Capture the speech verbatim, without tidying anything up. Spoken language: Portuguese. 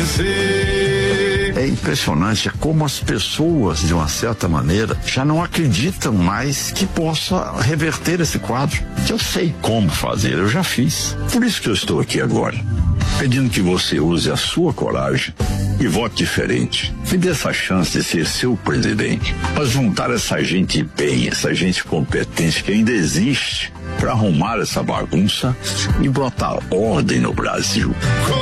vencer. É impressionante como as pessoas, de uma certa maneira, já não acreditam mais que possa reverter esse quadro. Eu sei como fazer, eu já fiz. Por isso que eu estou aqui agora, pedindo que você use a sua coragem e vote diferente. Me dê essa chance de ser seu presidente, para juntar essa gente bem, essa gente competente que ainda existe, para arrumar essa bagunça e botar ordem no Brasil.